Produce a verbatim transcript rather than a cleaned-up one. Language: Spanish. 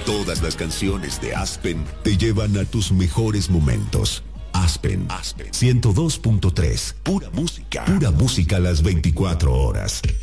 Todas las canciones de Aspen te llevan a tus mejores momentos. Aspen, Aspen ciento dos punto tres. Pura música. Pura música a las veinticuatro horas.